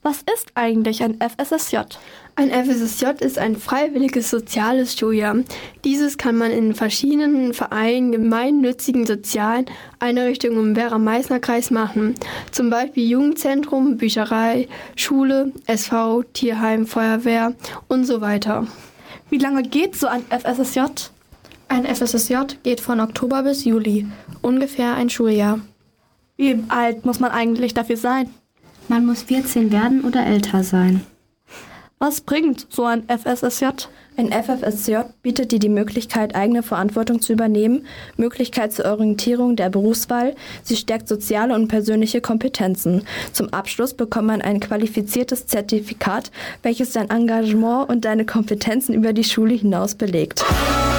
Was ist eigentlich ein FSSJ? Ein FSSJ ist ein freiwilliges soziales Schuljahr. Dieses kann man in verschiedenen Vereinen, gemeinnützigen sozialen Einrichtungen im Werra-Meißner-Kreis machen. Zum Beispiel Jugendzentrum, Bücherei, Schule, SV, Tierheim, Feuerwehr und so weiter. Wie lange geht so ein FSSJ? Ein FSSJ geht von Oktober bis Juli, ungefähr ein Schuljahr. Wie alt muss man eigentlich dafür sein? Man muss 14 werden oder älter sein. Was bringt so ein FSSJ? Ein FSSJ bietet dir die Möglichkeit, eigene Verantwortung zu übernehmen, Möglichkeit zur Orientierung der Berufswahl, sie stärkt soziale und persönliche Kompetenzen. Zum Abschluss bekommt man ein qualifiziertes Zertifikat, welches dein Engagement und deine Kompetenzen über die Schule hinaus belegt.